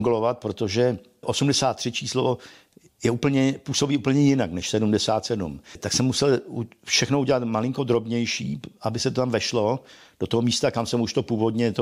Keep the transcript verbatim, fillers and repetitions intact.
fungovat, protože osmdesát tři číslo je úplně, působí úplně jinak než sedmdesát sedm. Tak jsem musel všechno udělat malinko drobnější, aby se to tam vešlo do toho místa, kam jsem už to původně to